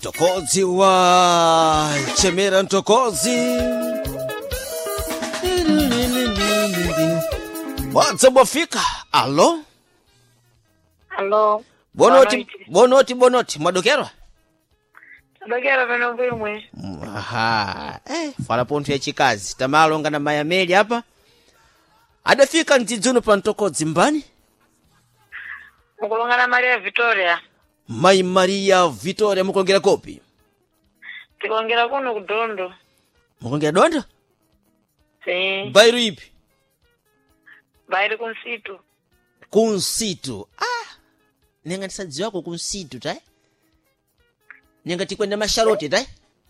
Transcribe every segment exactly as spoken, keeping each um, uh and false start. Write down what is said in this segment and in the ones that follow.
Mtokozi wa Chemera Mtokozi. WhatsApp wafika. Alo? Alo. Bonoti, bonoti, bonoti. Mwadokero? Mwadokero veno vimwe. Aha. Eh, fala pontu ya chikazi. Tamalonga na mayameli hapa. Adafika ntidzuno pa Mtokozi mbani? Mukulonga na Maria Victoria. Mai Maria Victoria mukongera kopi? Tikongera kuno kudondo. Mukongera dondo? Si. Bairu ipi? Bairu kunsitu. Kunsitu. Ah. Nenga tisadzi wako kunsitu tai? Nenga tikwenda masharoti tai?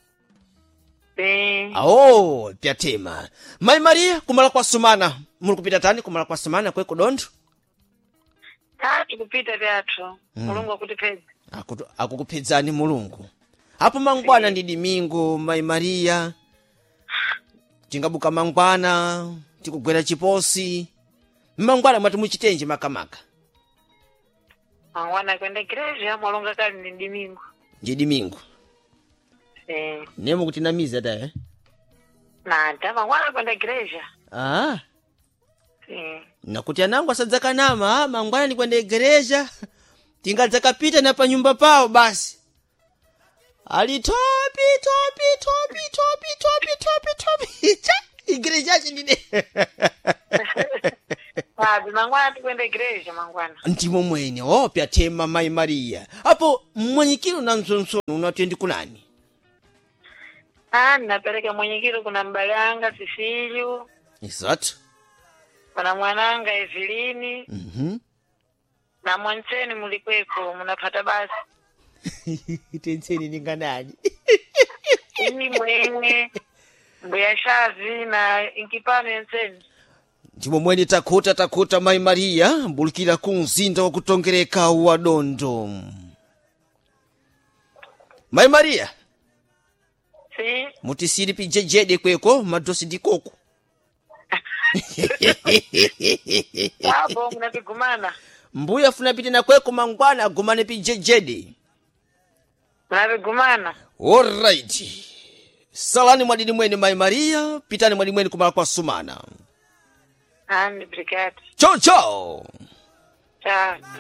Si. Oh, pyatema. Mai Maria kumala kwa sumana. Mulu kupita tani kumala kwa sumana kwe kudondo? Tatu kupita teatro. Mm. Mulungu akutipeza. Akutu, akukupezani mulungu. Hapo mangwana ndi Domingo, Mai Maria. Tingabuka mangwana, tikugwera chiposi. Mangwana mwati muchitenje makamaka. Mangwana kwenda igreja, mwalonga kali ndi Domingo. Ndi Domingo. Eh. Nemo kutinamiza da eh? Nada, mangwana kwenda igreja. Ah. Eh. Nakuti anangu asadzaka nama, mangwana ni kwenda igreja. Tingadzakapita na pa nyumba pao basi. Ali topi topi topi topi topi topi topi. Cha igreja chindine. Wabi mangwana tukwenda igreja mangwana. Ndimo mwenye opya tema Mai Maria. Hapo mwenyekiro na msonsono unatwendi kunani? Ah, napeleka mwenyekiro kuna mbalanga Sisiliu. Exact. Kuna mwananga Evelini. Mhm. Mm na mwanseni mulikweko munapata basi. Tenseni ninganani. Ini mwenye mbuya shazi na inkipano yenseni. Ndimo mwenye takuta takuta Mai Maria bulukira kunzinda wa kutongereka wa dondo. Mai Maria. Si. Mutisiri pijejede kweko madosi dikoko. Abo munapigumana. Mbuya funa piti na kweko mangwana agumane pijejede. Munapigumana. All right. Salani mwadini mweni Mai Maria, pitani mwadini mweni kumala kwa sumana. Andi brigade. Ciao ciao. Ciao.